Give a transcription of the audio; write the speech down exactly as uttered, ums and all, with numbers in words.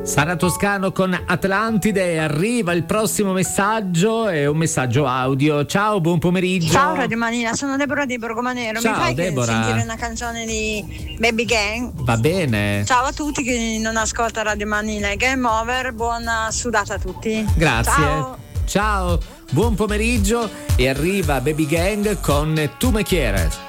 Sara Toscano con Atlantide. Arriva il prossimo messaggio, è un messaggio audio. Ciao, buon pomeriggio. Ciao Radio Manina, sono Deborah di Borgomanero. Ciao, Mi fai Deborah. sentire una canzone di Baby Gang? Va bene. Ciao a tutti chi non ascolta Radio Manina e Game Over, buona sudata a tutti. Grazie. Ciao. Ciao, buon pomeriggio. E arriva Baby Gang con Tu me quieres.